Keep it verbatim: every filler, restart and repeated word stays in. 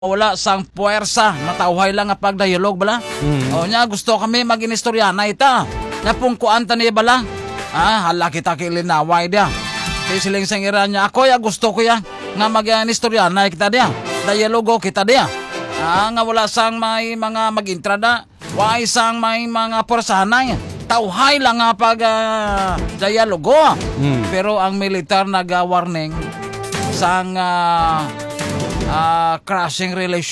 wala sang puwersa, matawhay lang nga pagdialog bala. Mm. O nya gusto kami mag-inistorya na ita. Nya pung kuanta niya bala. Ah, hala kita kilinaway dia. Kay siling sang ira niya ako ya gusto ko ya nga mag-inistorya na kita dia. Dialogo kita dia. Ah, nga wala sang may mga mag-intrada, wala sang may mga puwersahanay. Tawhay lang nga pag uh, dialogo. Mm. Pero ang militar nag-warning sang uh, uh, crashing relation